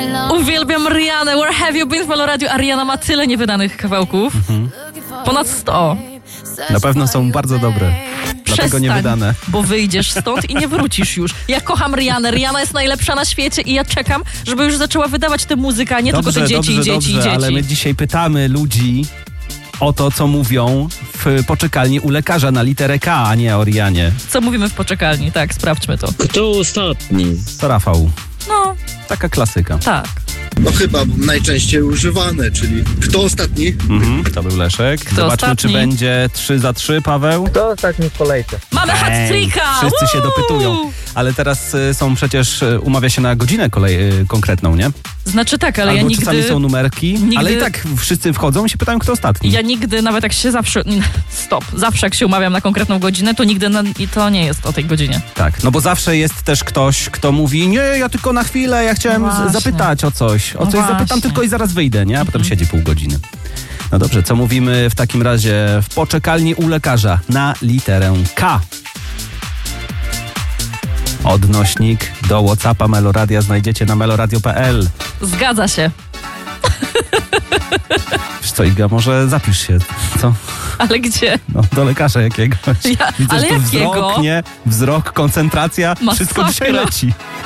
Uwielbiam Rihanę. Where have you been w Meloradiu? A Rihanna ma tyle niewydanych kawałków. Ponad 100. Na pewno są bardzo dobre. Dlatego nie wydane. Bo wyjdziesz stąd i nie wrócisz już. Ja kocham Rihannę. Rihanna jest najlepsza na świecie i ja czekam, żeby już zaczęła wydawać tę muzykę, a nie tylko te dzieci. Ale my dzisiaj pytamy ludzi o to, co mówią w poczekalni u lekarza na literę K, a nie o Rihannie. Co mówimy w poczekalni? Tak, sprawdźmy to. Kto ostatni? To Rafał. No. Taka klasyka. Tak. No chyba najczęściej używane, czyli kto ostatni? To był Leszek. Kto Zobaczmy, ostatni? czy będzie 3-3, Paweł. Kto ostatni w kolejce? Mamy hat-tricka! Wszyscy się dopytują. Ale teraz są przecież, umawia się na godzinę konkretną, nie? Znaczy tak, ale Albo ja nigdy... czasami są numerki, ale i tak wszyscy wchodzą i się pytają, kto ostatni. Ja nigdy, nawet jak się zawsze... Zawsze jak się umawiam na konkretną godzinę, to nigdy i to nie jest o tej godzinie. Tak, no bo zawsze jest też ktoś, kto mówi, nie, ja tylko na chwilę, ja chciałem zapytać o coś. O coś zapytam tylko i zaraz wyjdę, nie? A potem siedzi pół godziny. No dobrze, co mówimy w takim razie w poczekalni u lekarza na literę K? Odnośnik do WhatsAppa Meloradia znajdziecie na meloradio.pl. Zgadza się. Wiesz co, Iga, może zapisz się, co? Ale gdzie? No, do lekarza jakiegoś. Ja, Widzę, ale że tu jakiego? wzrok, nie? Wzrok, koncentracja, Masakra. wszystko dzisiaj leci.